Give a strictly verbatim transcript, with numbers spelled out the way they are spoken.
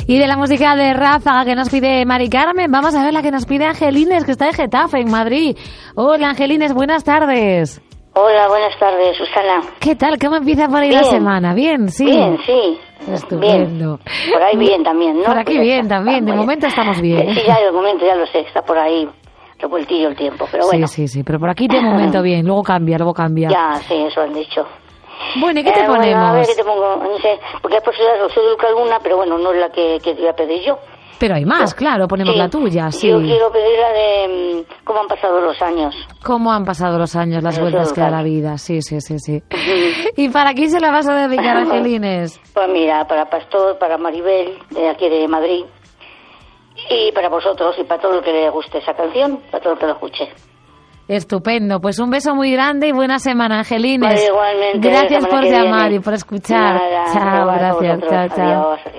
Y de la música de Ráfaga que nos pide Mari Carmen, vamos a ver la que nos pide Angelines, que está en Getafe, en Madrid. Hola, Angelines, buenas tardes. Hola, buenas tardes, Susana. ¿Qué tal? ¿Cómo empieza por ahí bien. la semana? ¿Bien? Sí. Bien, sí. Estupendo. Bien. Por ahí bien también, ¿no? Por aquí Pues bien está, también, de vamos, momento estamos bien. Sí, ya de momento ya lo sé, está por ahí revueltillo el tiempo, pero bueno. Sí, sí, sí, pero por aquí de momento bien, luego cambia, luego cambia. Ya, sí, eso han dicho. Bueno, ¿y qué te eh, ponemos? Bueno, a ver, ¿qué te pongo? No sé, porque has puesto la Rocío Dúrcal alguna, pero bueno, no es la que, que te voy a pedir yo. Pero hay más, claro, ponemos sí, la tuya, sí. Yo quiero pedir la de mm, cómo han pasado los años. ¿Cómo han pasado los años, las Rocío vueltas que da Dúrcal. la vida? Sí, sí, sí, sí. ¿Y para quién se la vas a dedicar, Angelines? Pues mira, para Pastor, para Maribel, de aquí de Madrid, y para vosotros, y para todo el que le guste esa canción, para todo el que lo escuche. Estupendo, pues un beso muy grande y buena semana, Angelines. Vale, igualmente. Gracias la por semana que llamar viene. y por escuchar. Nada, chao, igual gracias, vosotros. chao, chao. Adiós, adiós.